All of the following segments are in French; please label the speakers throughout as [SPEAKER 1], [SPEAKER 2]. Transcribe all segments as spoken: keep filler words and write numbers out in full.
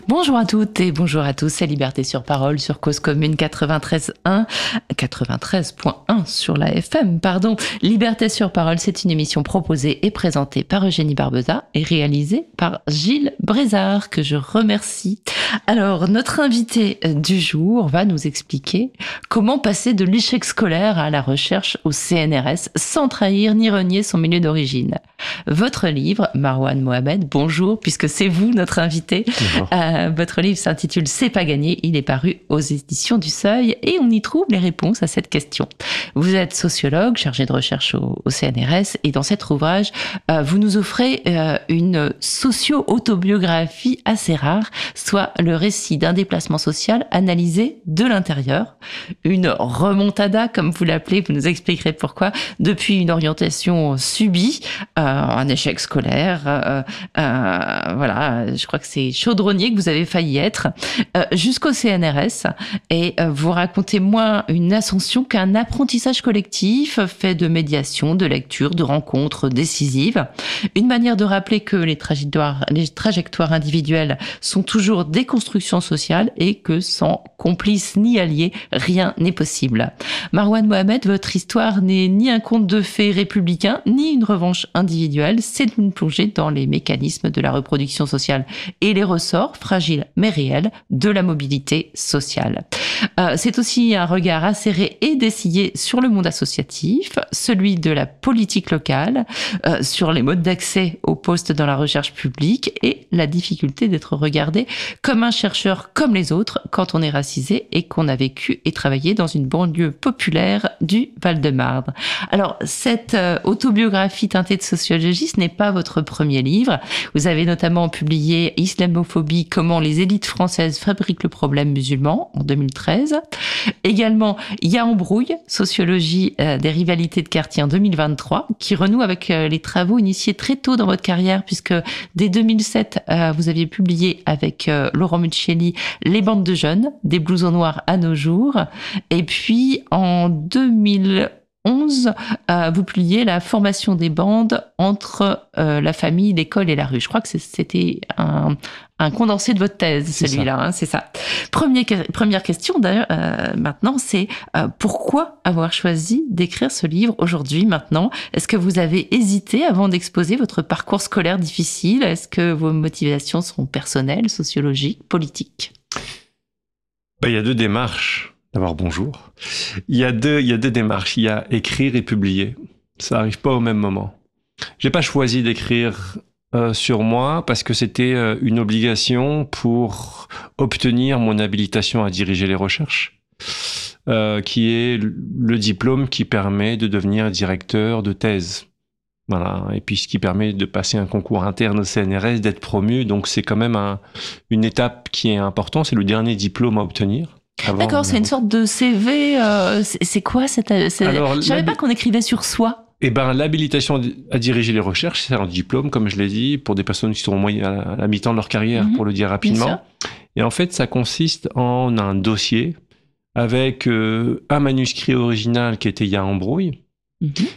[SPEAKER 1] Bonjour à toutes et bonjour à tous, c'est Liberté sur Parole sur Cause Commune quatre-vingt-treize un, quatre-vingt-treize point un sur la F M, pardon. Liberté sur Parole, c'est une émission proposée et présentée par Eugénie Barbeza et réalisée par Gilles Brézard, que je remercie. Alors, notre invité du jour va nous expliquer comment passer de l'échec scolaire à la recherche au C N R S sans trahir ni renier son milieu d'origine. Votre livre, Marouane Mohamed, bonjour, puisque c'est vous notre invité. Euh, votre livre s'intitule C'est pas gagné. Il est paru aux éditions du Seuil et on y trouve les réponses à cette question. Vous êtes sociologue, chargé de recherche au, au C N R S, et dans cet ouvrage, euh, vous nous offrez euh, une socio-autobiographie assez rare, soit le récit d'un déplacement social analysé de l'intérieur. Une remontada, comme vous l'appelez, vous nous expliquerez pourquoi, depuis une orientation subie, euh, un échec scolaire, euh, euh, voilà, je crois que c'est chaudronnier que vous avez failli être, euh, jusqu'au C N R S. Et euh, vous racontez moins une ascension qu'un apprentissage collectif fait de médiation, de lecture, de rencontres décisives. Une manière de rappeler que les trajectoires, les trajectoires individuelles sont toujours des constructions sociales et que sans complices ni alliés, rien n'est possible. Marouane Mohamed, votre histoire n'est ni un conte de fées républicain, ni une revanche individuelle. C'est une plongée dans les mécanismes de la reproduction sociale et les ressorts, fragiles mais réels, de la mobilité sociale. Euh, c'est aussi un regard acéré et dessillé sur le monde associatif, celui de la politique locale, euh, sur les modes d'accès aux postes dans la recherche publique et la difficulté d'être regardé comme un chercheur comme les autres quand on est racisé et qu'on a vécu et travaillé dans une banlieue populaire du Val-de-Marne. Alors, cette euh, autobiographie teintée de sociologie, ce n'est pas votre premier livre. Vous avez notamment publié Islamophobie, comment les élites françaises fabriquent le problème musulman en deux mille treize. Également, Il y a embrouille, sociologie euh, des rivalités de quartier en deux mille vingt-trois, qui renoue avec euh, les travaux initiés très tôt dans votre carrière, puisque dès deux mille sept, euh, vous aviez publié avec euh, Laurent Muccelli Les bandes de jeunes, des blousons noirs à nos jours. Et puis, en deux mille onze, euh, vous publiez La formation des bandes entre euh, la famille, l'école et la rue. Je crois que c'était un, un condensé de votre thèse,
[SPEAKER 2] C'est
[SPEAKER 1] celui-là, hein, c'est ça. Premier, première question, d'ailleurs, euh, maintenant, c'est euh, pourquoi avoir choisi d'écrire ce livre aujourd'hui, maintenant? Est-ce que vous avez hésité avant d'exposer votre parcours scolaire difficile? Est-ce que vos motivations sont personnelles, sociologiques, politiques?
[SPEAKER 2] Ben, il y a deux démarches. D'abord, bonjour. Il y a deux, il y a deux démarches. Il y a écrire et publier. Ça arrive pas au même moment. J'ai pas choisi d'écrire euh, sur moi parce que c'était euh, une obligation pour obtenir mon habilitation à diriger les recherches, euh, qui est le diplôme qui permet de devenir directeur de thèse. Voilà. Et puis, ce qui permet de passer un concours interne au C N R S, d'être promu. Donc, c'est quand même un, une étape qui est importante. C'est le dernier diplôme à obtenir. Avant,
[SPEAKER 1] D'accord, c'est une sorte de C V. Euh, c'est quoi cette? Je savais pas qu'on écrivait sur soi.
[SPEAKER 2] Eh ben, l'habilitation à diriger les recherches, c'est un diplôme, comme je l'ai dit, pour des personnes qui sont au moyen, à la mi-temps de leur carrière, mm-hmm. pour le dire rapidement. Et en fait, ça consiste en un dossier avec euh, un manuscrit original qui était Il y a embrouille, mm-hmm.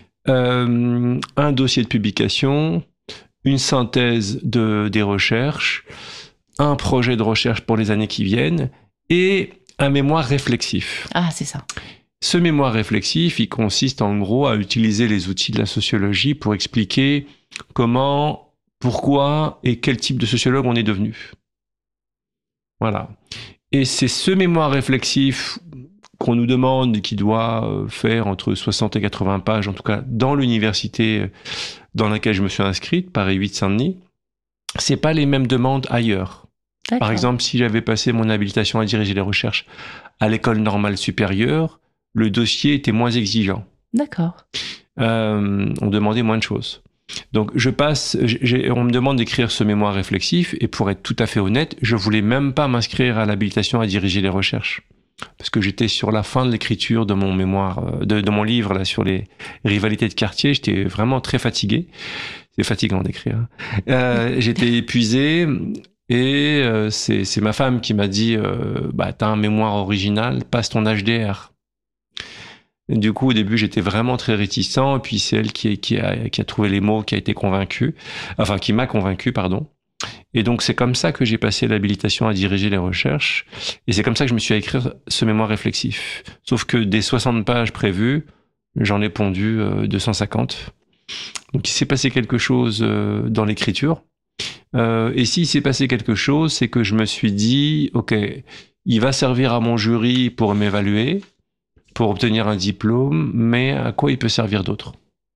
[SPEAKER 2] euh, un dossier de publication, une synthèse de, des recherches, un projet de recherche pour les années qui viennent et un mémoire réflexif.
[SPEAKER 1] Ah, c'est ça.
[SPEAKER 2] Ce mémoire réflexif, il consiste en gros à utiliser les outils de la sociologie pour expliquer comment, pourquoi et quel type de sociologue on est devenu. Voilà. Et c'est ce mémoire réflexif qu'on nous demande, qui doit faire entre soixante et quatre-vingts pages, en tout cas dans l'université dans laquelle je me suis inscrite, Paris huit Saint-Denis. C'est pas les mêmes demandes ailleurs. D'accord. Par exemple, si j'avais passé mon habilitation à diriger les recherches à l'école normale supérieure, le dossier était moins exigeant.
[SPEAKER 1] D'accord.
[SPEAKER 2] Euh, on demandait moins de choses. Donc, je passe, j'ai, on me demande d'écrire ce mémoire réflexif, et pour être tout à fait honnête, je voulais même pas m'inscrire à l'habilitation à diriger les recherches. Parce que j'étais sur la fin de l'écriture de mon mémoire, de, de mon livre, là, sur les rivalités de quartier. J'étais vraiment très fatigué. C'est fatigant d'écrire. Euh, j'étais épuisé. Et euh, c'est, c'est ma femme qui m'a dit euh, bah, t'as un mémoire original, passe ton H D R. Et du coup, au début, j'étais vraiment très réticent. Et puis, c'est elle qui, qui, a, qui a trouvé les mots, qui a été convaincue. Enfin, qui m'a convaincu, pardon. Et donc, c'est comme ça que j'ai passé l'habilitation à diriger les recherches. Et c'est comme ça que je me suis à écrire ce mémoire réflexif. Sauf que des soixante pages prévues, j'en ai pondu euh, deux cent cinquante. Donc, il s'est passé quelque chose euh, dans l'écriture. Euh, et s'il s'est passé quelque chose, c'est que je me suis dit, OK, il va servir à mon jury pour m'évaluer, pour obtenir un diplôme, mais à quoi il peut servir d'autre?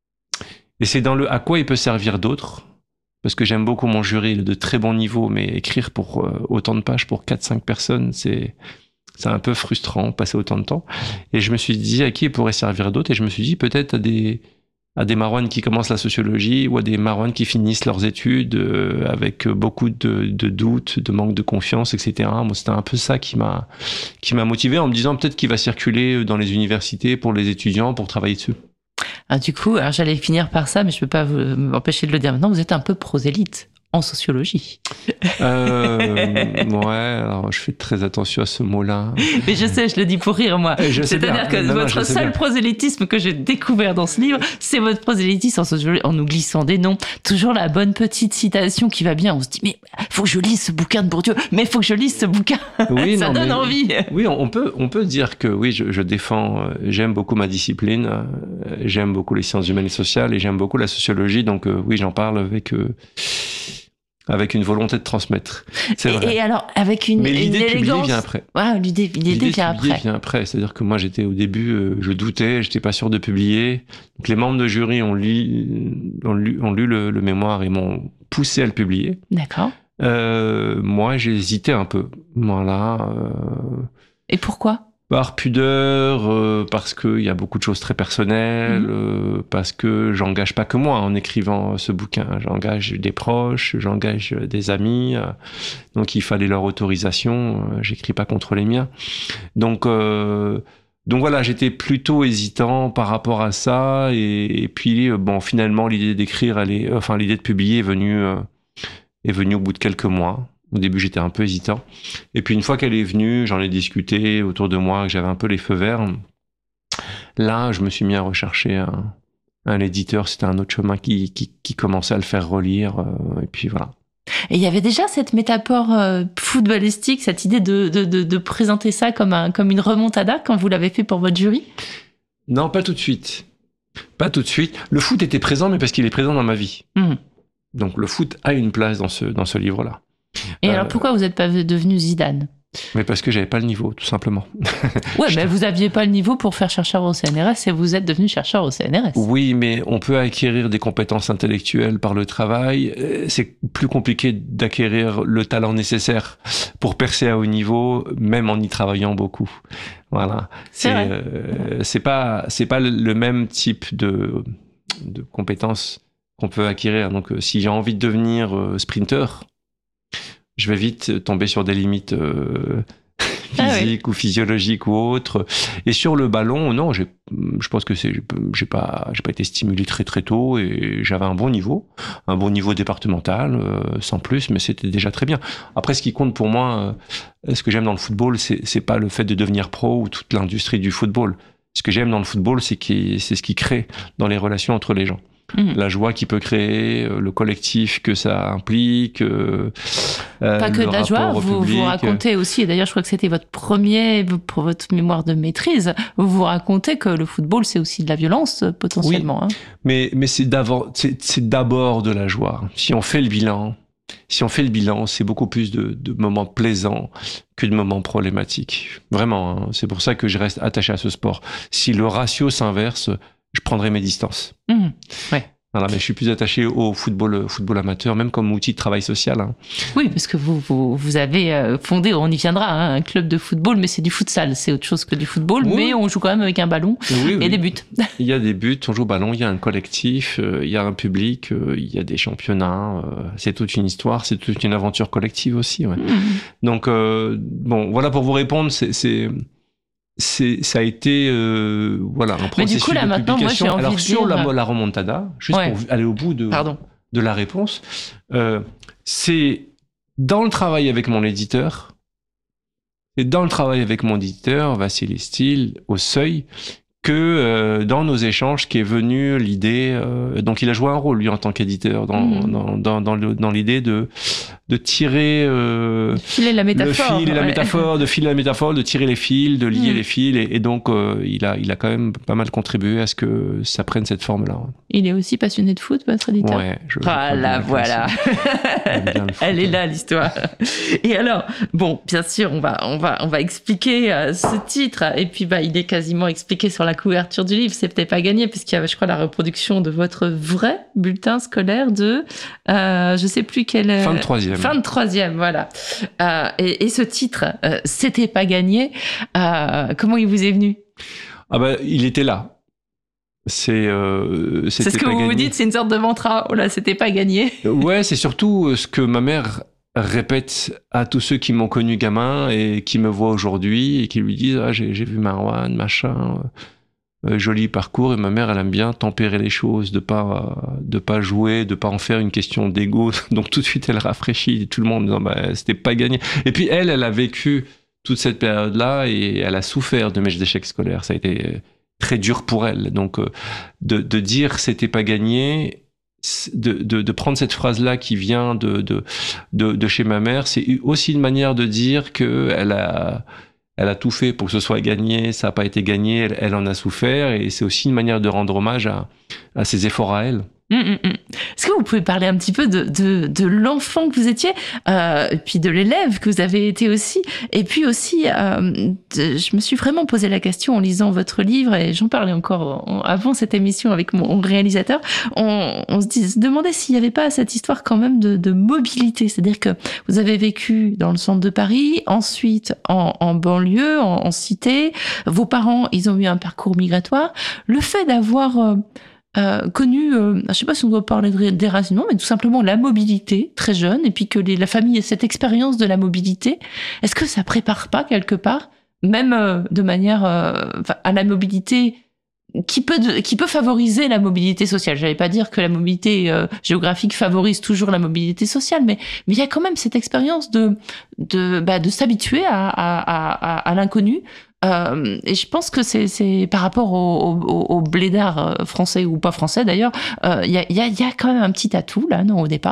[SPEAKER 2] Et c'est dans le à quoi il peut servir d'autre, parce que j'aime beaucoup mon jury, il est de très bon niveau, mais écrire pour euh, autant de pages pour quatre cinq personnes, c'est, c'est un peu frustrant, passer autant de temps. Et je me suis dit, à qui il pourrait servir d'autre? Et je me suis dit, peut-être à des, à des marouanes qui commencent la sociologie, ou à des marouanes qui finissent leurs études euh, avec beaucoup de, de doutes, de manque de confiance, et cetera. Moi, c'était un peu ça qui m'a, qui m'a motivé, en me disant peut-être qu'il va circuler dans les universités pour les étudiants, pour travailler dessus.
[SPEAKER 1] Ah, du coup, alors j'allais finir par ça, mais je ne peux pas vous m'empêcher de le dire maintenant, vous êtes un peu prosélyte en sociologie.
[SPEAKER 2] Euh, ouais, alors je fais très attention à ce mot-là.
[SPEAKER 1] Mais je sais, je le dis pour rire, moi.
[SPEAKER 2] Je
[SPEAKER 1] C'est-à-dire que non, votre non, seul bien. prosélytisme que j'ai découvert dans ce livre, c'est votre prosélytisme en sociologie, en nous glissant des noms. Toujours la bonne petite citation qui va bien. On se dit, mais faut que je lise ce bouquin de Bourdieu, mais faut que je lise ce bouquin. Oui, ça non, donne mais, envie.
[SPEAKER 2] Oui, on peut, on peut dire que oui, je, je défends, j'aime beaucoup ma discipline, j'aime beaucoup les sciences humaines et sociales, et j'aime beaucoup la sociologie, donc euh, oui, j'en parle avec... Euh, avec une volonté de transmettre. C'est
[SPEAKER 1] et,
[SPEAKER 2] vrai.
[SPEAKER 1] et alors, avec une,
[SPEAKER 2] Mais l'idée
[SPEAKER 1] une
[SPEAKER 2] de publier
[SPEAKER 1] élégance...
[SPEAKER 2] vient après.
[SPEAKER 1] Ouais, l'idée, l'idée,
[SPEAKER 2] l'idée
[SPEAKER 1] vient
[SPEAKER 2] de publier
[SPEAKER 1] après.
[SPEAKER 2] vient après. C'est-à-dire que moi, j'étais au début, euh, je doutais, j'étais pas sûr de publier. Donc, les membres de jury ont lu, ont lu, ont lu le, le mémoire et m'ont poussé à le publier.
[SPEAKER 1] D'accord.
[SPEAKER 2] Euh, moi, j'ai hésité un peu. Voilà. Euh...
[SPEAKER 1] Et pourquoi ?
[SPEAKER 2] Par pudeur, euh, parce qu'il y a beaucoup de choses très personnelles, mmh. euh, parce que j'engage pas que moi en écrivant ce bouquin. J'engage des proches, j'engage des amis, euh, donc il fallait leur autorisation. Euh, j'écris pas contre les miens. Donc, euh, donc voilà, j'étais plutôt hésitant par rapport à ça. Et, et puis, bon, finalement, l'idée d'écrire, elle est, enfin, l'idée de publier est venue, euh, est venue au bout de quelques mois. Au début, j'étais un peu hésitant. Et puis, une fois qu'elle est venue, j'en ai discuté autour de moi, que j'avais un peu les feux verts. Là, je me suis mis à rechercher un, un éditeur. C'était un autre chemin qui, qui, qui commençait à le faire relire. Euh, et puis, voilà.
[SPEAKER 1] Et il y avait déjà cette métaphore euh, footballistique, cette idée de, de, de, de présenter ça comme, un, comme une remontada quand vous l'avez fait pour votre jury ?
[SPEAKER 2] Non, pas tout de suite. Pas tout de suite. Le foot était présent, mais parce qu'il est présent dans ma vie. Mmh. Donc, le foot a une place dans ce, dans ce livre-là.
[SPEAKER 1] Et euh, alors pourquoi vous n'êtes pas devenu Zidane ?
[SPEAKER 2] Mais parce que j'avais pas le niveau, tout simplement.
[SPEAKER 1] Ouais, mais vous aviez pas le niveau pour faire chercheur au C N R S et vous êtes devenu chercheur au C N R S.
[SPEAKER 2] Oui, mais on peut acquérir des compétences intellectuelles par le travail. C'est plus compliqué d'acquérir le talent nécessaire pour percer à haut niveau, même en y travaillant beaucoup. Voilà.
[SPEAKER 1] C'est, c'est,
[SPEAKER 2] euh, c'est pas, c'est pas le même type de, de compétences qu'on peut acquérir. Donc, si j'ai envie de devenir euh, sprinter, je vais vite tomber sur des limites euh, physiques ah oui. ou physiologiques ou autres. Et sur le ballon, non, j'ai, je pense que c'est, j'ai pas, j'ai pas été stimulé très très tôt et j'avais un bon niveau, un bon niveau départemental, euh, sans plus, mais c'était déjà très bien. Après, ce qui compte pour moi, euh, ce que j'aime dans le football, c'est, c'est pas le fait de devenir pro ou toute l'industrie du football. Ce que j'aime dans le football, c'est, qui, c'est ce qui crée dans les relations entre les gens. Mmh. La joie qu'il peut créer, le collectif que ça implique. Euh,
[SPEAKER 1] Pas que de la joie, vous vous racontez aussi, et d'ailleurs je crois que c'était votre premier, pour votre mémoire de maîtrise, vous vous racontez que le football c'est aussi de la violence potentiellement.
[SPEAKER 2] Oui,
[SPEAKER 1] hein.
[SPEAKER 2] mais, mais c'est, d'abord, c'est, c'est d'abord de la joie. Si on fait le bilan, si on fait le bilan, c'est beaucoup plus de, de moments plaisants que de moments problématiques. Vraiment, hein, c'est pour ça que je reste attaché à ce sport. Si le ratio s'inverse, je prendrai mes distances.
[SPEAKER 1] Mmh, ouais.
[SPEAKER 2] Voilà, mais je suis plus attaché au football, football amateur, même comme outil de travail social. Hein.
[SPEAKER 1] Oui, parce que vous, vous, vous avez fondé, on y viendra, hein, un club de football, mais c'est du futsal, c'est autre chose que du football, oui. Mais on joue quand même avec un ballon
[SPEAKER 2] oui,
[SPEAKER 1] et
[SPEAKER 2] oui.
[SPEAKER 1] des buts.
[SPEAKER 2] Il y a des buts, on joue au ballon, il y a un collectif, euh, il y a un public, euh, il y a des championnats, euh, c'est toute une histoire, c'est toute une aventure collective aussi. Ouais. Mmh. Donc, euh, bon, voilà pour vous répondre, c'est... c'est... C'est, ça a été euh, voilà, un processus
[SPEAKER 1] du coup, là,
[SPEAKER 2] de
[SPEAKER 1] maintenant,
[SPEAKER 2] publication.
[SPEAKER 1] moi, j'ai
[SPEAKER 2] Alors
[SPEAKER 1] envie
[SPEAKER 2] sur
[SPEAKER 1] de dire...
[SPEAKER 2] la, la remontada, juste ouais. pour aller au bout de, de la réponse, euh, c'est dans le travail avec mon éditeur, et dans le travail avec mon éditeur, Vassili Stil, au Seuil, que euh, dans nos échanges qu'est venue l'idée, euh, donc il a joué un rôle lui en tant qu'éditeur dans, mmh. dans, dans, dans, le, dans l'idée de, de tirer euh,
[SPEAKER 1] filer la métaphore,
[SPEAKER 2] le fil et
[SPEAKER 1] ouais.
[SPEAKER 2] la métaphore, de filer la métaphore, de tirer les fils, de lier mmh. les fils et, et donc euh, il, a, il a quand même pas mal contribué à ce que ça prenne cette forme-là.
[SPEAKER 1] Il est aussi passionné de foot, votre éditeur.
[SPEAKER 2] Ouais, je,
[SPEAKER 1] ah là, voilà. Elle est là l'histoire. Et alors, bon, bien sûr, on va, on va, on va expliquer euh, ce titre et puis bah, il est quasiment expliqué sur la couverture du livre, c'est peut-être pas gagné puisqu'il y a, je crois, la reproduction de votre vrai bulletin scolaire de, euh, je sais plus quelle...
[SPEAKER 2] Fin de troisième.
[SPEAKER 1] Fin de troisième, voilà. Euh, et, et ce titre, euh, c'était pas gagné. Euh, comment il vous est venu ?
[SPEAKER 2] Ah bah, il était là. C'est, euh,
[SPEAKER 1] c'est ce que vous gagné. Vous dites, c'est une sorte de mantra. Oh là, c'était pas gagné.
[SPEAKER 2] Ouais, c'est surtout ce que ma mère répète à tous ceux qui m'ont connu gamin et qui me voient aujourd'hui et qui lui disent ah, j'ai, j'ai vu Marwan, machin, euh, joli parcours. Et ma mère, elle aime bien tempérer les choses, de pas euh, de pas jouer, de pas en faire une question d'ego. Donc tout de suite, elle rafraîchit tout le monde en disant bah, c'était pas gagné. Et puis elle, elle a vécu toute cette période-là et elle a souffert de mes échecs scolaires. Ça a été très dur pour elle. Donc euh, de, de dire c'était pas gagné. De, de, de prendre cette phrase-là qui vient de, de, de, de chez ma mère, c'est aussi une manière de dire qu'elle a, elle a tout fait pour que ce soit gagné, ça n'a pas été gagné, elle, elle en a souffert, et c'est aussi une manière de rendre hommage à, à ses efforts à elle.
[SPEAKER 1] Mmh, mmh. Est-ce que vous pouvez parler un petit peu de, de, de l'enfant que vous étiez, euh, et puis de l'élève que vous avez été aussi, et puis aussi, euh, de, je me suis vraiment posé la question en lisant votre livre, et j'en parlais encore en, avant cette émission avec mon réalisateur, on, on se, dis, se demandait s'il n'y avait pas cette histoire quand même de, de mobilité, c'est-à-dire que vous avez vécu dans le centre de Paris, ensuite en, en banlieue, en, en cité, vos parents, ils ont eu un parcours migratoire, le fait d'avoir... Euh, Euh, connu, euh, je ne sais pas si on doit parler de déracinement, mais tout simplement la mobilité très jeune, et puis que les, la famille ait cette expérience de la mobilité, est-ce que ça prépare pas quelque part, même euh, de manière euh, à la mobilité qui peut, de, qui peut favoriser la mobilité sociale. Je n'allais pas dire que la mobilité euh, géographique favorise toujours la mobilité sociale, mais mais il y a quand même cette expérience de de bah, de s'habituer à à à, à l'inconnu. Euh, et je pense que c'est, c'est par rapport au, au, au blédard français ou pas français d'ailleurs, il euh, y, a, y, a, y a quand même un petit atout là, non, au départ ?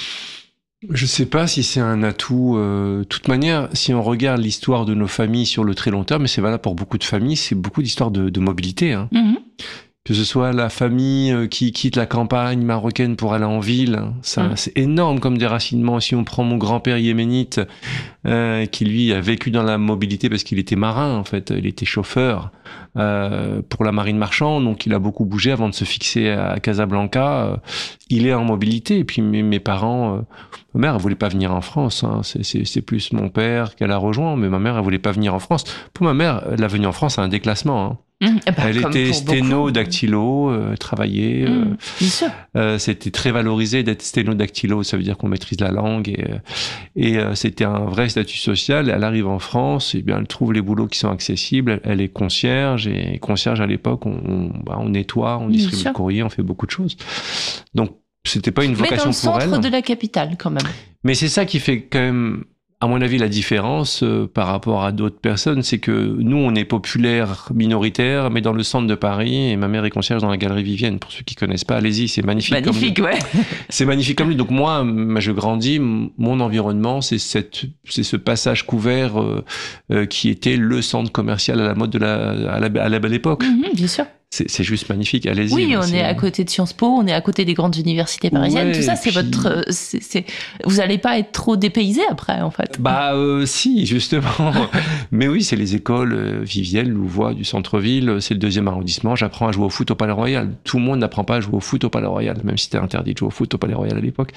[SPEAKER 2] Je sais pas si c'est un atout. De euh, toute manière, si on regarde l'histoire de nos familles sur le très long terme, mais c'est valable pour beaucoup de familles, c'est beaucoup d'histoires de, de mobilité. Hein. Mm-hmm. Que ce soit la famille qui quitte la campagne marocaine pour aller en ville, ça, mmh. c'est énorme comme déracinement. Si on prend mon grand-père yéménite, euh, qui lui a vécu dans la mobilité parce qu'il était marin, en fait, il était chauffeur euh, pour la marine marchande, donc il a beaucoup bougé avant de se fixer à Casablanca. Euh, il est en mobilité. Et puis mes, mes parents, euh, ma mère, elle voulait pas venir en France. Hein. C'est, c'est, c'est plus mon père qu'elle a rejoint, mais ma mère, elle voulait pas venir en France. Pour ma mère, la venue en France, c'est un déclassement. Hein. Mmh, bah, elle était sténo dactylo, euh, travaillait. Mmh, euh, euh, c'était très valorisé d'être sténo dactylo, ça veut dire qu'on maîtrise la langue et, et euh, c'était un vrai statut social. Elle arrive en France, et bien elle trouve les boulots qui sont accessibles. Elle, elle est concierge et concierge à l'époque, on, on, bah, on nettoie, on distribue le courrier, on fait beaucoup de choses. Donc c'était pas une vocation pour elle.
[SPEAKER 1] Mais dans le centre de la capitale quand même.
[SPEAKER 2] Mais c'est ça qui fait quand même. À mon avis, la différence euh, par rapport à d'autres personnes, c'est que nous, on est populaire, minoritaire, mais dans le centre de Paris, et ma mère est concierge dans la galerie Vivienne. Pour ceux qui connaissent pas, allez-y, c'est magnifique.
[SPEAKER 1] Magnifique,
[SPEAKER 2] comme
[SPEAKER 1] ouais.
[SPEAKER 2] C'est magnififique comme lui. Donc moi, je grandis, mon environnement, c'est cette, c'est ce passage couvert euh, euh, qui était le centre commercial à la mode de la, à la, à la belle époque.
[SPEAKER 1] Mmh, bien sûr.
[SPEAKER 2] C'est, c'est juste magnifique, allez-y.
[SPEAKER 1] Oui, on
[SPEAKER 2] c'est...
[SPEAKER 1] est à côté de Sciences Po, on est à côté des grandes universités parisiennes, ouais, tout ça, c'est puis... votre... C'est, c'est... Vous n'allez pas être trop dépaysé après, en fait.
[SPEAKER 2] Bah euh, si, justement. Mais oui, c'est les écoles euh, Vivienne, Louvois, du centre-ville, c'est le deuxième arrondissement, j'apprends à jouer au foot au Palais Royal. Tout le monde n'apprend pas à jouer au foot au Palais Royal, même si c'était interdit de jouer au foot au Palais Royal à l'époque.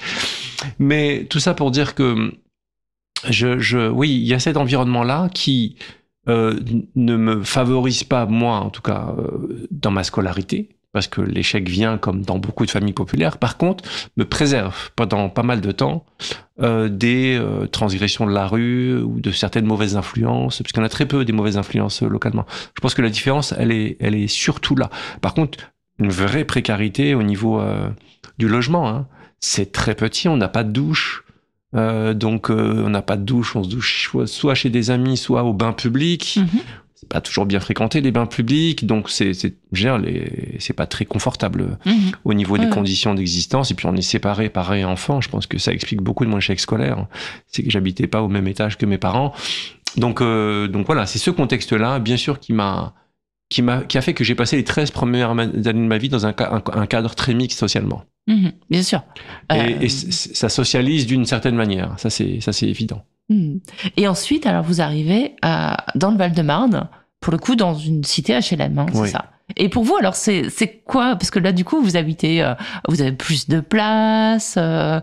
[SPEAKER 2] Mais tout ça pour dire que, je, je, oui, il y a cet environnement-là qui... Euh, ne me favorise pas, moi en tout cas, euh, dans ma scolarité, parce que l'échec vient comme dans beaucoup de familles populaires. Par contre, me préserve pendant pas mal de temps euh, des euh, transgressions de la rue ou de certaines mauvaises influences, parce qu'on a très peu des mauvaises influences euh, localement. Je pense que la différence, elle est, elle est surtout là. Par contre, une vraie précarité au niveau euh, du logement. Hein. C'est très petit, on n'a pas de douche. Euh, donc euh, on n'a pas de douche, on se douche soit chez des amis, soit au bain public. Mmh. c'est pas toujours bien fréquenté les bains publics, donc c'est c'est genre les c'est pas très confortable mmh. au niveau des ouais. conditions d'existence. Et puis on est séparés, pareil enfant. Je pense que ça explique beaucoup de mon échec scolaire. C'est que j'habitais pas au même étage que mes parents. Donc euh, donc voilà, c'est ce contexte-là, bien sûr, qui m'a qui m'a qui a fait que j'ai passé les treize premières années de ma vie dans un, un, un cadre très mixte socialement.
[SPEAKER 1] Mmh, bien sûr.
[SPEAKER 2] Euh... Et, et ça socialise d'une certaine manière. Ça c'est ça c'est évident.
[SPEAKER 1] Et ensuite, alors vous arrivez à, dans le Val-de-Marne, pour le coup, dans une cité H L M, hein, c'est oui. ça. Et pour vous, alors, c'est, c'est quoi? Parce que là, du coup, vous habitez, euh, vous avez plus de place, euh,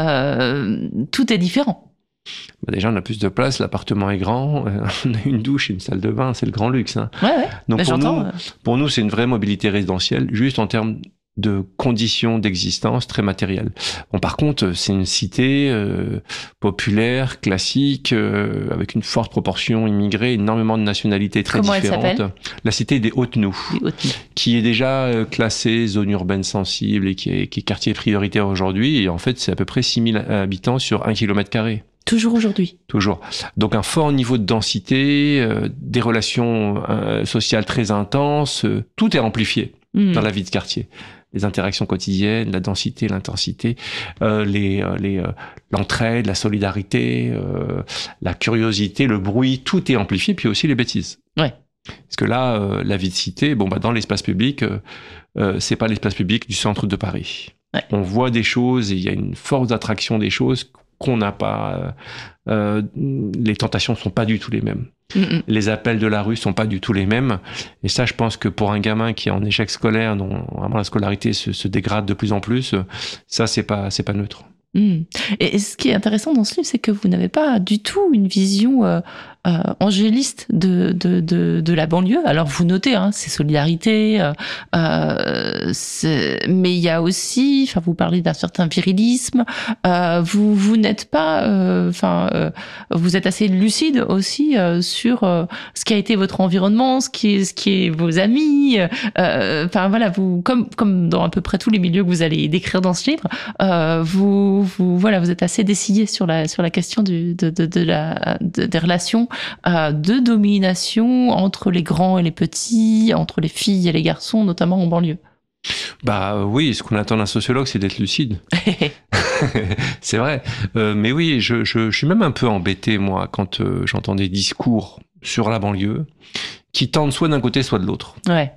[SPEAKER 1] euh, tout est différent.
[SPEAKER 2] Bah déjà, on a plus de place, l'appartement est grand, euh, on a une douche et une salle de bain, c'est le grand luxe. Hein.
[SPEAKER 1] Ouais, ouais.
[SPEAKER 2] Donc
[SPEAKER 1] bah,
[SPEAKER 2] pour,
[SPEAKER 1] j'entends,
[SPEAKER 2] nous,
[SPEAKER 1] euh...
[SPEAKER 2] pour nous, c'est une vraie mobilité résidentielle, juste en termes de conditions d'existence très matérielles. Bon, par contre, c'est une cité euh, populaire, classique, euh, avec une forte proportion immigrée, énormément de nationalités très
[SPEAKER 1] Comment
[SPEAKER 2] différentes.
[SPEAKER 1] Elle s'appelle ?
[SPEAKER 2] La cité des Hautes-Noues, qui est déjà euh, classée zone urbaine sensible et qui est, qui est quartier prioritaire aujourd'hui. Et en fait, c'est à peu près six mille habitants sur un kilomètre carré.
[SPEAKER 1] Toujours aujourd'hui.
[SPEAKER 2] Toujours. Donc un fort niveau de densité, euh, des relations euh, sociales très intenses, euh, tout est amplifié mmh. dans la vie de quartier. Les interactions quotidiennes, la densité, l'intensité, euh, les, euh, les, euh, l'entraide, la solidarité, euh, la curiosité, le bruit, tout est amplifié, puis aussi les bêtises.
[SPEAKER 1] Ouais.
[SPEAKER 2] Parce que là, euh, la vie de cité, bon bah dans l'espace public, euh, euh, c'est pas l'espace public du centre de Paris.
[SPEAKER 1] Ouais.
[SPEAKER 2] On voit des choses et il y a une force d'attraction des choses qu'on n'a pas. Euh, les tentations sont pas du tout les mêmes. Mm-mm. Les appels de la rue sont pas du tout les mêmes. Et ça, je pense que pour un gamin qui est en échec scolaire, dont vraiment la scolarité se, se dégrade de plus en plus, ça, c'est pas, c'est pas neutre.
[SPEAKER 1] Mmh. Et ce qui est intéressant dans ce livre, c'est que vous n'avez pas du tout une vision euh, euh, angéliste de, de, de, de la banlieue. Alors vous notez, hein, c'est solidarité, euh, euh, c'est... mais il y a aussi, enfin vous parlez d'un certain virilisme. Euh, vous vous n'êtes pas, enfin euh, euh, vous êtes assez lucide aussi euh, sur euh, ce qui a été votre environnement, ce qui est, ce qui est vos amis. Enfin euh, voilà, vous comme comme dans à peu près tous les milieux que vous allez décrire dans ce livre, euh, vous Vous, voilà, vous êtes assez décidé sur la, sur la question du, de, de, de la, de, des relations euh, de domination entre les grands et les petits, entre les filles et les garçons, notamment en banlieue.
[SPEAKER 2] Bah oui, ce qu'on attend d'un sociologue, c'est d'être lucide. C'est vrai. Euh, mais oui, je, je, je suis même un peu embêté, moi, quand euh, j'entends des discours sur la banlieue qui tendent soit d'un côté, soit de l'autre.
[SPEAKER 1] Ouais.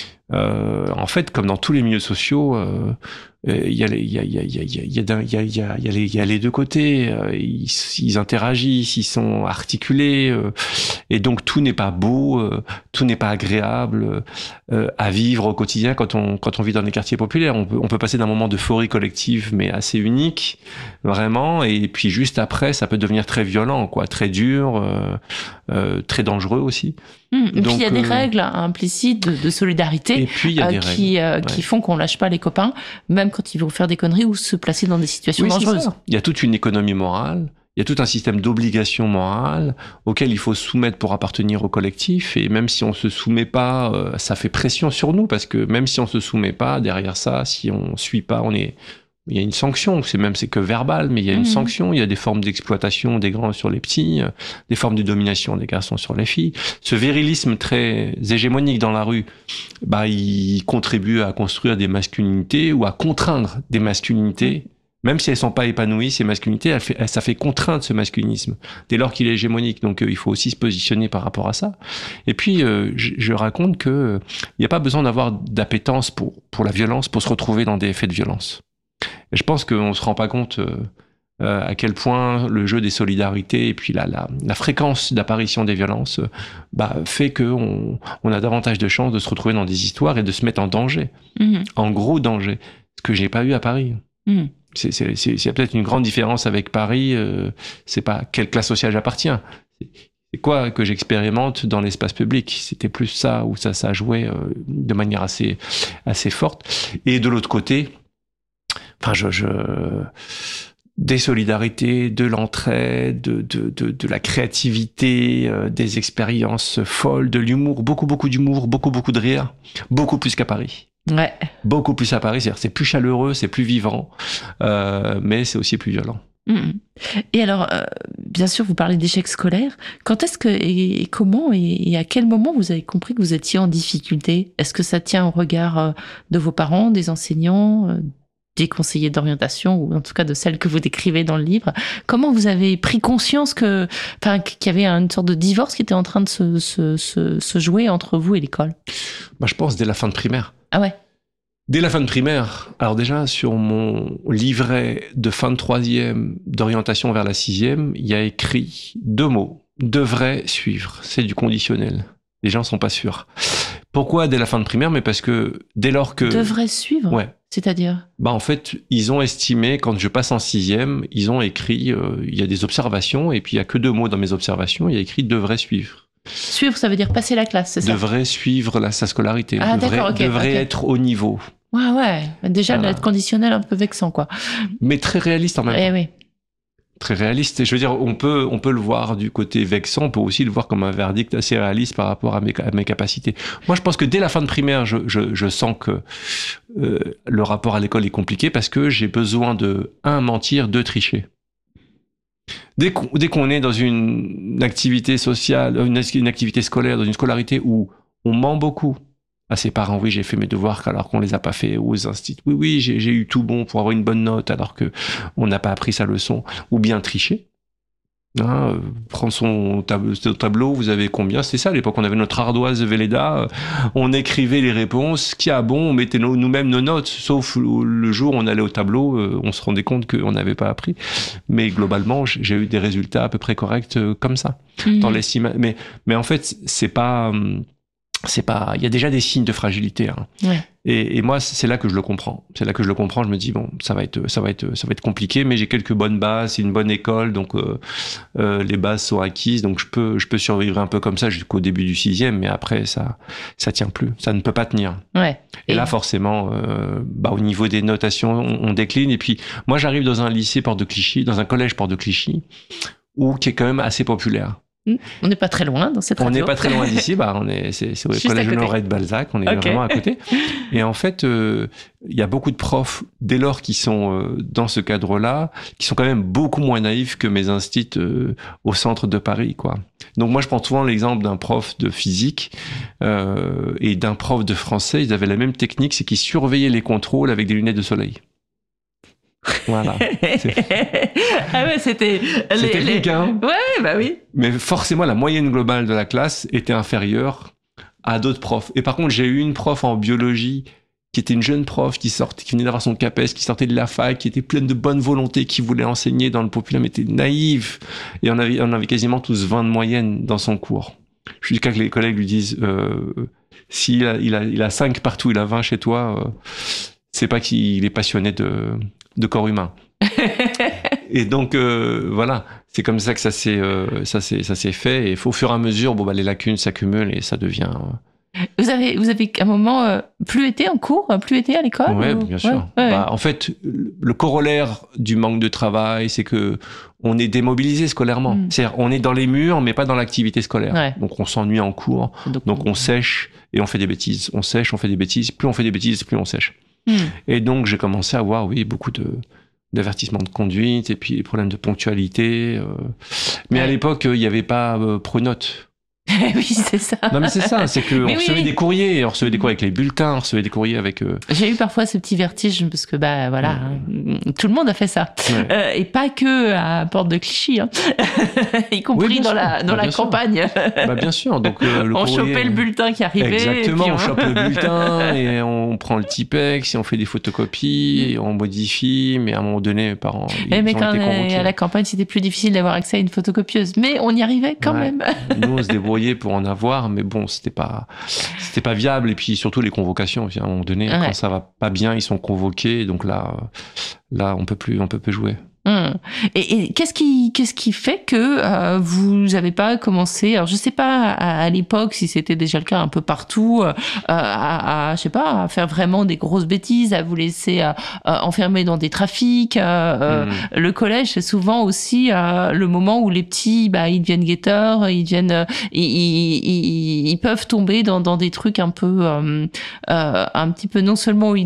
[SPEAKER 2] Euh, en fait, comme dans tous les milieux sociaux, euh, il y a les, il y a, il y a, il y a, il y a, il y a, il y a, il y a, il y a les, il y a les deux côtés. Euh, ils, ils interagissent, ils sont articulés, euh, et donc tout n'est pas beau, euh, tout n'est pas agréable euh, à vivre au quotidien quand on quand on vit dans les quartiers populaires. On peut on peut passer d'un moment d'euphorie collective, mais assez unique, vraiment, et puis juste après, ça peut devenir très violent, quoi, très dur, euh, euh, très dangereux aussi.
[SPEAKER 1] Mmh, et donc, puis il y a des euh, règles implicites de, de solidarité
[SPEAKER 2] et puis, y a
[SPEAKER 1] euh,
[SPEAKER 2] des
[SPEAKER 1] qui, euh,
[SPEAKER 2] ouais.
[SPEAKER 1] qui font qu'on lâche pas les copains, même quand ils vont faire des conneries ou se placer dans des situations
[SPEAKER 2] oui,
[SPEAKER 1] dangereuses.
[SPEAKER 2] Il y a toute une économie morale, il y a tout un système d'obligations morales auquel il faut se soumettre pour appartenir au collectif. Et même si on se soumet pas, euh, ça fait pression sur nous, parce que même si on se soumet pas, derrière ça, si on suit pas, on est... Il y a une sanction, c'est même c'est que verbal, mais il y a une mmh. sanction, il y a des formes d'exploitation des grands sur les petits, euh, des formes de domination des garçons sur les filles. Ce virilisme très hégémonique dans la rue, bah il contribue à construire des masculinités ou à contraindre des masculinités, même si elles sont pas épanouies, ces masculinités, elles fait, elles, ça fait contraindre ce masculinisme dès lors qu'il est hégémonique. Donc euh, il faut aussi se positionner par rapport à ça. Et puis euh, je, je raconte que euh, il n'y a pas besoin d'avoir d'appétence pour pour la violence pour se retrouver dans des faits de violence. Et je pense qu'on ne se rend pas compte euh, euh, à quel point le jeu des solidarités et puis la, la, la fréquence d'apparition des violences euh, bah, fait qu'on on a davantage de chances de se retrouver dans des histoires et de se mettre en danger, mmh. en gros danger, ce que je n'ai pas eu à Paris. Mmh. C'est, c'est, c'est, c'est peut-être une grande différence avec Paris, euh, c'est pas quelle classe sociale j'appartiens. C'est, c'est quoi que j'expérimente dans l'espace public. C'était plus ça, où ça, ça jouait euh, de manière assez, assez forte. Et de l'autre côté, Enfin, je, je, des solidarités, de l'entraide, de, de, de, de la créativité, euh, des expériences folles, de l'humour, beaucoup, beaucoup d'humour, beaucoup, beaucoup de rire, beaucoup plus qu'à Paris.
[SPEAKER 1] Ouais.
[SPEAKER 2] Beaucoup plus à Paris, c'est-à-dire c'est plus chaleureux, c'est plus vivant, euh, mais c'est aussi plus violent.
[SPEAKER 1] Mmh. Et alors, euh, bien sûr, vous parlez d'échecs scolaires. Quand est-ce que et, et comment et, et à quel moment vous avez compris que vous étiez en difficulté? Est-ce que ça tient au regard de vos parents, des enseignants, des conseillers d'orientation, ou en tout cas de celles que vous décrivez dans le livre? Comment vous avez pris conscience que, enfin, qu'il y avait une sorte de divorce qui était en train de se, se, se, se jouer entre vous et l'école?
[SPEAKER 2] Bah, je pense dès la fin de primaire.
[SPEAKER 1] Ah ouais.
[SPEAKER 2] Dès la fin de primaire, alors déjà sur mon livret de fin de troisième d'orientation vers la sixième, il y a écrit deux mots, devrait suivre, c'est du conditionnel. Les gens sont pas sûrs. Pourquoi dès la fin de primaire? Mais parce que dès lors que...
[SPEAKER 1] Devrait suivre?
[SPEAKER 2] Ouais.
[SPEAKER 1] C'est-à-dire?
[SPEAKER 2] Bah en fait, ils ont estimé, quand je passe en sixième, ils ont écrit, euh, il y a des observations, et puis il y a que deux mots dans mes observations, il y a écrit devrait suivre.
[SPEAKER 1] Suivre, ça veut dire passer la classe, c'est ça?
[SPEAKER 2] Devrait suivre la, sa scolarité.
[SPEAKER 1] Ah,
[SPEAKER 2] devrait
[SPEAKER 1] d'accord, ok.
[SPEAKER 2] devrait
[SPEAKER 1] okay.
[SPEAKER 2] être au niveau.
[SPEAKER 1] Ouais, ouais. Déjà,
[SPEAKER 2] Voilà.
[SPEAKER 1] le conditionnel un peu vexant, quoi.
[SPEAKER 2] Mais très réaliste en même
[SPEAKER 1] Eh
[SPEAKER 2] temps.
[SPEAKER 1] oui.
[SPEAKER 2] Très réaliste. Et je veux dire, on peut, on peut le voir du côté vexant, on peut aussi le voir comme un verdict assez réaliste par rapport à mes, à mes capacités. Moi, je pense que dès la fin de primaire, je, je, je sens que euh, le rapport à l'école est compliqué parce que j'ai besoin de, un, mentir, deux, tricher. Dès qu'on, dès qu'on est dans une activité sociale, une, une activité scolaire, dans une scolarité où on ment beaucoup à ses parents, oui, j'ai fait mes devoirs alors qu'on les a pas fait, ou aux instituts, oui, oui, j'ai, j'ai eu tout bon pour avoir une bonne note alors que on n'a pas appris sa leçon, ou bien tricher. Hein, euh, prendre son tab- tableau, vous avez combien? C'était ça à l'époque, on avait notre ardoise Velleda, euh, on écrivait les réponses, qui a bon, on mettait nos, nous-mêmes nos notes, sauf le, le jour où on allait au tableau, euh, on se rendait compte qu'on n'avait pas appris. Mais globalement, j'ai eu des résultats à peu près corrects euh, comme ça. Mmh. Dans l'estime. Mais, mais en fait, c'est pas... Euh, c'est pas, il y a déjà des signes de fragilité. Hein.
[SPEAKER 1] Ouais.
[SPEAKER 2] Et, et moi, c'est là que je le comprends. C'est là que je le comprends. Je me dis bon, ça va être, ça va être, ça va être compliqué, mais j'ai quelques bonnes bases. C'est une bonne école, donc euh, euh, les bases sont acquises. Donc je peux, je peux survivre un peu comme ça jusqu'au début du sixième, mais après ça, ça tient plus. Ça ne peut pas tenir.
[SPEAKER 1] Ouais.
[SPEAKER 2] Et, et là, forcément, euh, bah au niveau des notations, on, on décline. Et puis moi, j'arrive dans un lycée Porte de Clichy, dans un collège Porte de Clichy, où qui est quand même assez populaire.
[SPEAKER 1] On n'est pas très loin dans cette radio.
[SPEAKER 2] On n'est pas très loin d'ici, bah on est, c'est, c'est au collège Honoré de Balzac, on est okay. vraiment à côté. Et en fait, il euh, y a beaucoup de profs, dès lors qui sont euh, dans ce cadre-là, qui sont quand même beaucoup moins naïfs que mes instits euh, au centre de Paris, quoi. Donc moi, je prends souvent l'exemple d'un prof de physique euh, et d'un prof de français. Ils avaient la même technique, c'est qu'ils surveillaient les contrôles avec des lunettes de soleil. Voilà.
[SPEAKER 1] Ah ouais, c'était...
[SPEAKER 2] C'est les, technique, les... hein.
[SPEAKER 1] Ouais, bah oui.
[SPEAKER 2] Mais forcément, la moyenne globale de la classe était inférieure à d'autres profs. Et par contre, j'ai eu une prof en biologie qui était une jeune prof qui sortait, qui venait d'avoir son CAPES, qui sortait de la fac, qui était pleine de bonne volonté, qui voulait enseigner dans le populaire, mais était naïve. Et on avait, on avait quasiment tous vingt de moyenne dans son cours. Jusqu'à que les collègues lui disent, euh, s'il a, il a, il a cinq partout, il a vingt chez toi, euh, c'est pas qu'il est passionné de... de corps humain. Et donc euh, voilà, c'est comme ça que ça s'est euh, ça s'est ça s'est fait. Et au fur et à mesure, bon bah les lacunes s'accumulent et ça devient. Euh...
[SPEAKER 1] Vous avez vous avez à un moment euh, plus été en cours, plus été à l'école.
[SPEAKER 2] Ouais,
[SPEAKER 1] ou...
[SPEAKER 2] bien sûr.
[SPEAKER 1] Ouais, ouais.
[SPEAKER 2] Bah, en fait, le corollaire du manque de travail, c'est que on est démobilisé scolairement. Mm. C'est-à-dire, on est dans les murs, mais pas dans l'activité scolaire. Ouais. Donc on s'ennuie en cours, donc, donc on sèche et on fait des bêtises. On sèche, on fait des bêtises. Plus on fait des bêtises, plus on sèche. Mm. Et donc, j'ai commencé à avoir, oui, beaucoup de, d'avertissements de conduite et puis des problèmes de ponctualité. Euh. Mais ouais. à l'époque, il n'y avait pas euh, Pronote.
[SPEAKER 1] Oui, c'est ça.
[SPEAKER 2] Non, mais c'est ça, c'est qu'on recevait oui. des courriers, on recevait des courriers avec les bulletins, on recevait des courriers avec... Euh...
[SPEAKER 1] J'ai eu parfois ce petit vertige, parce que, bah, voilà, ouais. hein, tout le monde a fait ça. Ouais. Euh, et pas que à Porte de Clichy, hein. y compris oui, dans sûr. la, dans bah, la campagne.
[SPEAKER 2] Bah, bien sûr, donc euh, le
[SPEAKER 1] on
[SPEAKER 2] courrier...
[SPEAKER 1] chopait le bulletin qui arrivait.
[SPEAKER 2] Exactement,
[SPEAKER 1] et puis
[SPEAKER 2] on... on chope le bulletin, et on prend le Tipex, et on fait des photocopies, et on modifie, mais à un moment donné, mes parents, ils
[SPEAKER 1] et mais
[SPEAKER 2] ont
[SPEAKER 1] quand
[SPEAKER 2] été convoqués.
[SPEAKER 1] À la campagne, c'était plus difficile d'avoir accès à une photocopieuse, mais on y arrivait quand ouais. même.
[SPEAKER 2] Nous, on se débrouillait pour en avoir, mais bon, c'était pas, c'était pas viable. Et puis surtout les convocations. À un moment donné, ouais. quand ça va pas bien, ils sont convoqués. Donc là, là, on peut plus, on peut plus jouer.
[SPEAKER 1] Hum. Et, et qu'est-ce qui, qu'est-ce qui fait que euh, vous n'avez pas commencé, alors je sais pas à, à l'époque si c'était déjà le cas un peu partout, euh, à, à, je sais pas, à faire vraiment des grosses bêtises, à vous laisser euh, enfermer dans des trafics. Euh, mmh. euh, le collège, c'est souvent aussi euh, le moment où les petits, bah, ils deviennent guetteurs, ils deviennent, euh, ils, ils, ils, ils peuvent tomber dans, dans des trucs un peu, euh, euh, un petit peu non seulement